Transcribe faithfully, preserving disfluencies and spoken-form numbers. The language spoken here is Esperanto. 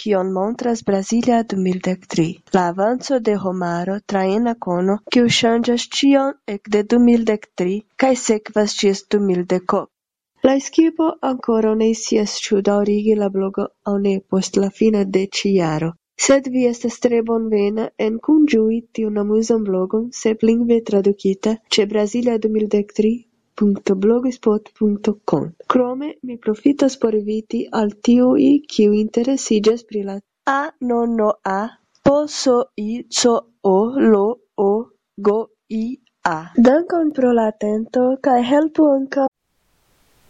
kion montras Brasilia du mil dek tri. La avanco de homaro tra ena kono, kiu ŝanĝas ĉion ekde du mil dek tri kaj sekvas ĝis du mil dek ok. La skipo ankoraŭ ne scias ĉu daŭrigi la blogon aŭ ne post la fino de ĉi jaro. Sed vi estas tre bonvena en kunĝui tiun amuzan blogon seplingve tradukita ĉe brasilia du mil dek tri punto blogspot punto com. Krome mi profitas por inviti al tiuj, kiuj interesiĝas pri la a no no a po so i co o lo o go i a. Dankon pro la atento kaj helpu ankaŭ